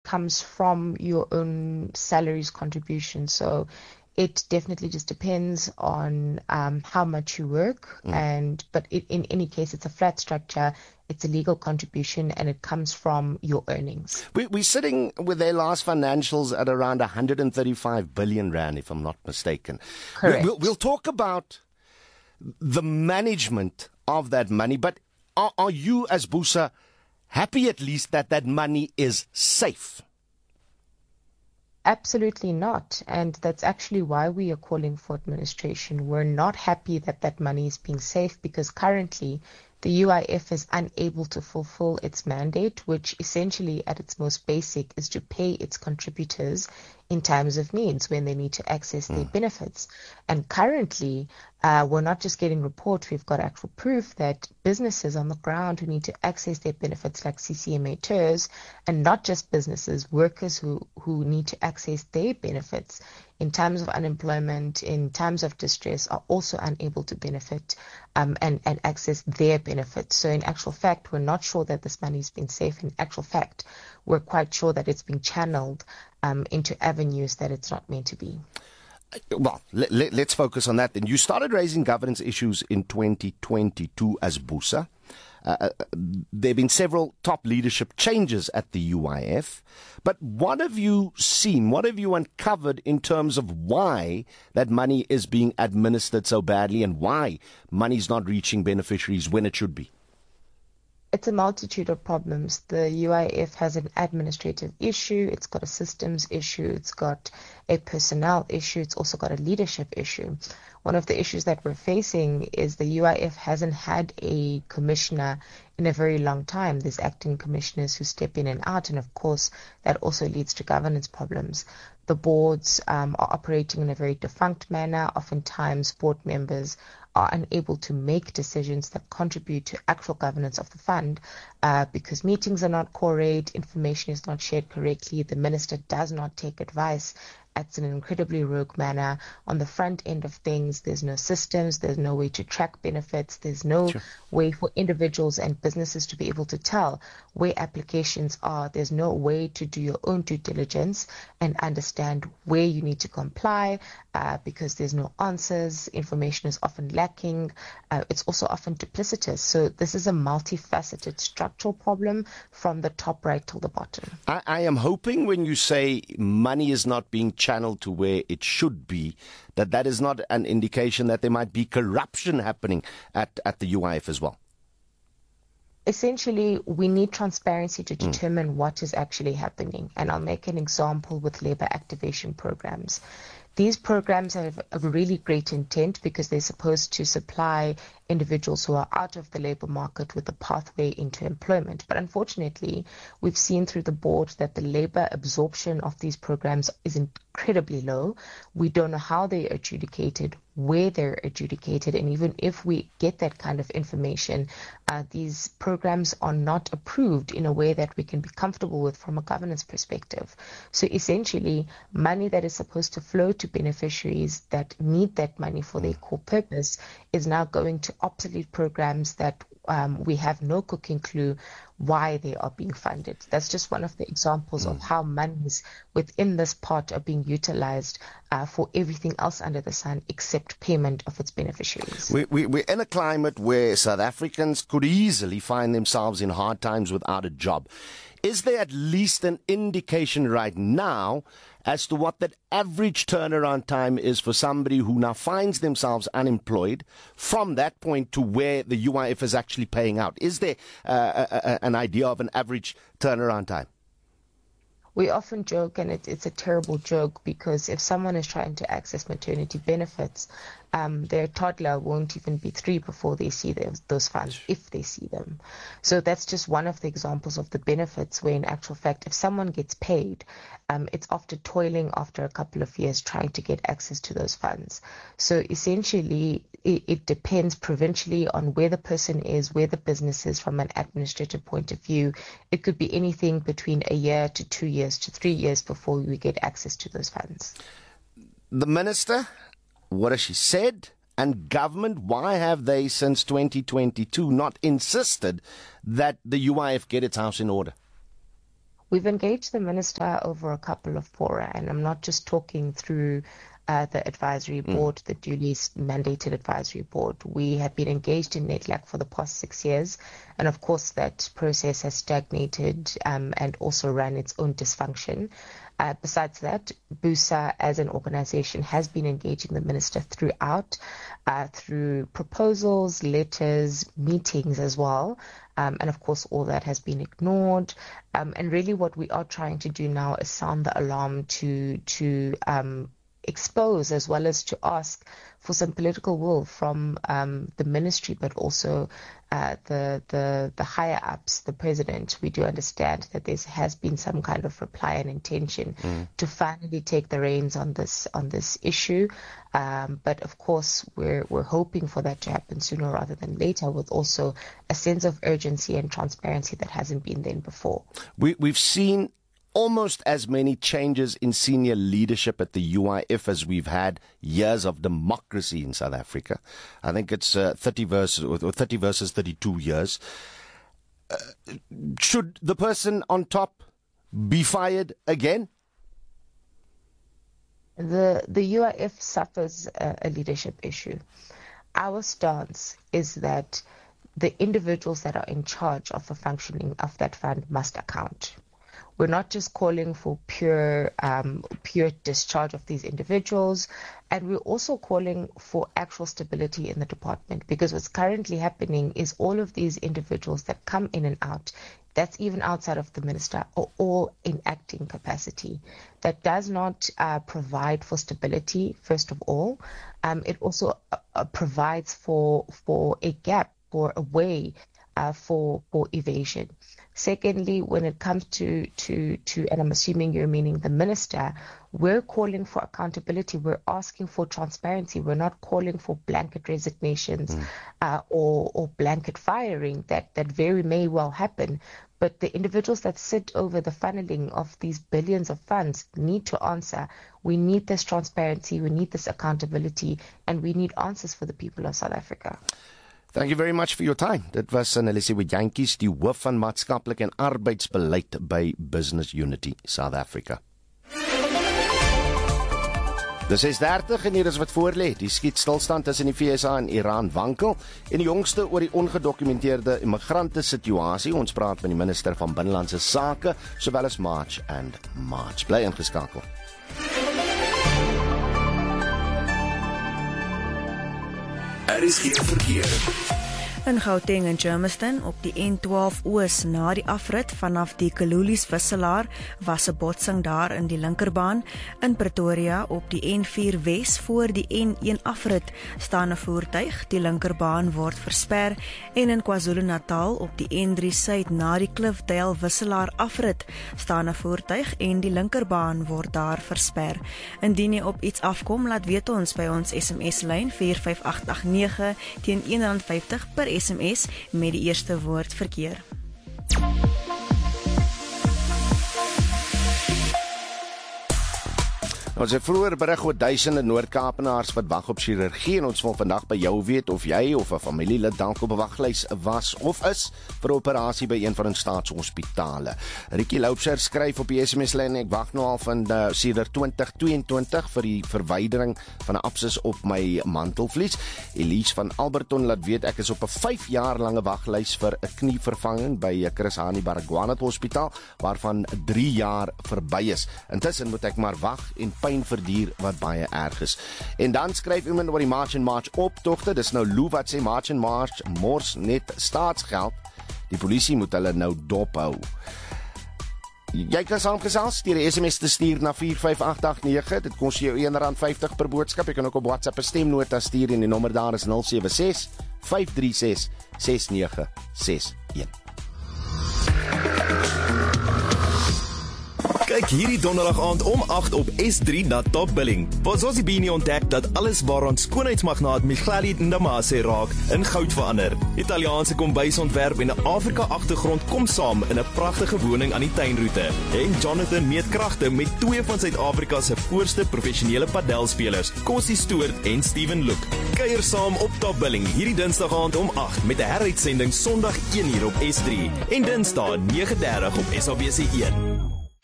comes from your own salaries contribution. So it definitely just depends on how much you work, but in any case, it's a flat structure. It's a legal contribution, and it comes from your earnings. We're sitting with their last financials at around 135 billion rand, if I'm not mistaken. Correct. We'll talk about the management of that money, but are you, as BUSA, happy at least that money is safe? Absolutely not. And that's actually why we are calling for administration. We're not happy that money is being safe, because currently the UIF is unable to fulfill its mandate, which essentially at its most basic is to pay its contributors in times of needs when they need to access their benefits. And currently, we're not just getting reports, we've got actual proof that businesses on the ground who need to access their benefits, like CCMA TERS, and not just businesses, workers who need to access their benefits in times of unemployment, in times of distress, are also unable to benefit and access their benefits. So in actual fact, we're not sure that this money has been safe. In actual fact, we're quite sure that it's been channeled into avenues that it's not meant to be. Well, let's focus on that then. You started raising governance issues in 2022 as BUSA. There have been several top leadership changes at the UIF. But what have you seen? What have you uncovered in terms of why that money is being administered so badly and why money is not reaching beneficiaries when it should be? It's a multitude of problems. The UIF has an administrative issue, it's got a systems issue, it's got a personnel issue, it's also got a leadership issue. One of the issues that we're facing is the UIF hasn't had a commissioner in a very long time. There's acting commissioners who step in and out, and of course that also leads to governance problems. The boards are operating in a very defunct manner. Oftentimes board members are unable to make decisions that contribute to actual governance of the fund because meetings are not quorate, information is not shared correctly, the minister does not take advice, acts in an incredibly rogue manner. On the front end of things, there's no systems, there's no way to track benefits, there's no way for individuals and businesses to be able to tell where applications are, there's no way to do your own due diligence and understand where you need to comply because there's no answers, information is often lacking, it's also often duplicitous. So this is a multifaceted structural problem from the top right till the bottom. I am hoping when you say money is not being channeled to where it should be, that is not an indication that there might be corruption happening at the UIF as well. Essentially, we need transparency to determine what is actually happening. And I'll make an example with labor activation programs. These programs have a really great intent because they're supposed to supply individuals who are out of the labor market with a pathway into employment. But unfortunately, we've seen through the board that the labor absorption of these programs is incredibly low. We don't know how they're adjudicated, where they're adjudicated, and even if we get that kind of information, these programs are not approved in a way that we can be comfortable with from a governance perspective. So essentially, money that is supposed to flow to beneficiaries that need that money for their core purpose is now going to obsolete programs that we have no cooking clue why they are being funded. That's just one of the examples of how monies within this pot are being utilized for everything else under the sun except payment of its beneficiaries. We're in a climate where South Africans could easily find themselves in hard times without a job. Is there at least an indication right now as to what that average turnaround time is for somebody who now finds themselves unemployed from that point to where the UIF is actually paying out? Is there an idea of an average turnaround time? We often joke, and it's a terrible joke, because if someone is trying to access maternity benefits, their toddler won't even be 3 before they see those funds, if they see them. So that's just one of the examples of the benefits where, in actual fact, if someone gets paid, it's after toiling after a couple of years trying to get access to those funds. So essentially, it depends provincially on where the person is, where the business is from an administrative point of view. It could be anything between a year to 2 years to 3 years before we get access to those funds. The minister, what has she said? And government, why have they since 2022 not insisted that the UIF get its house in order? We've engaged the minister over a couple of fora, and I'm not just talking through the advisory board, the duly mandated advisory board. We have been engaged in NEDLAC for the past 6 years, and of course that process has stagnated and also ran its own dysfunction. Besides that, BUSA as an organization has been engaging the minister throughout, through proposals, letters, meetings as well. And of course, all that has been ignored. And really what we are trying to do now is sound the alarm to expose as well as to ask for some political will from the ministry, but also the higher ups, the president. We do understand that there has been some kind of reply and intention to finally take the reins on this issue. But of course, we're hoping for that to happen sooner rather than later, with also a sense of urgency and transparency that hasn't been there before. We've seen almost as many changes in senior leadership at the UIF as we've had years of democracy in South Africa. I think it's 30 versus 32 years. Should the person on top be fired again? The UIF suffers a leadership issue. Our stance is that the individuals that are in charge of the functioning of that fund must account. We're not just calling for pure discharge of these individuals, and we're also calling for actual stability in the department, because what's currently happening is all of these individuals that come in and out, that's even outside of the minister, are all in acting capacity. That does not provide for stability, first of all. It also provides for a gap, for a way for evasion. Secondly, when it comes to, and I'm assuming you're meaning the minister, we're calling for accountability. We're asking for transparency. We're not calling for blanket resignations or blanket firing. That very may well happen. But the individuals that sit over the funneling of these billions of funds need to answer. We need this transparency. We need this accountability. And we need answers for the people of South Africa. Thank you very much for your time. Dit was Anneliesiwe Jantjies, die hoof van maatskaplike en arbeidsbeleid by Business Unity South Africa. Dis 6:30 en hier is wat voorlê. Die skietstilstand tussen die VSA en Iran wankel en die jongste oor die ongedokumenteerde immigrante situasie. Ons praat met die minister van Binnelandse Sake, sowel as March and March. Bly ingeskakel. Er is geen verkeer. In Gauteng en Germiston op die N12 Oos na die afrit vanaf die Kalulies wisselaar was 'n botsing daar in die linkerbaan. In Pretoria op die N4 Wes voor die N1 afrit staan 'n voertuig, die linkerbaan word versper, en in KwaZulu-Natal op die N3 Suid na die Klifdale wisselaar afrit staan 'n voertuig en die linkerbaan word daar versper. Indien jy op iets afkom, laat weet ons by ons SMS-lyn 45889 teen R1.50 per SMS met die eerste woord verkeer. Ons het vroeër berig oor duisende Noord-Kaapenaars wat wag op chirurgie en ons wil vandag by jou weet of jy of 'n familielid dalk op 'n waglys was of is vir 'n operasie by een van ons staatshospitale. Ricky Loubser skryf op die SMS-lyn: ek wag nou al van sedert 2022 vir die verwydering van 'n absces op my mantelvlies. Elise van Alberton laat weet ek is op 'n 5 jaar lange waglys vir 'n knievervanging by Chris Hani Baragwanath Hospitaal, waarvan 3 jaar verby is. Intussen moet ek maar wag en pyn verduur wat baie erg is. En dan skryf iemand oor die March and March optogte. Dis nou Lou wat sê March and March mors net staatsgeld. Die polisie moet hulle nou dophou. Jy kan saamgesels deur 'n SMS te stuur na 45889. Dit kos jou R1.50 per boodskap. Jy kan ook op WhatsApp 'n stemnota stuur en die nommer daar is 076 536 6961. Kyk hierdie donderdag aand om 8 op S3 na Top Billing. Bozosi Bini ontdek dat alles waaraan skoonheidsmagnaat Michali Ndamase raak in goud verander. Italiaanse kombuisontwerp en 'n Afrika-agtergrond kom saam in 'n pragtige woning aan die tuinroete. En Jonathan meet kragte met 2 van Suid-Afrika se voorste professionele padelspelers, Kossie Stoort en Steven Look. Kuier saam op Top Billing hierdie Dinsdag aand om 8 met 'n heruitsending Sondag 1:00 op S3 en Dinsdag 9:30 op SABC1.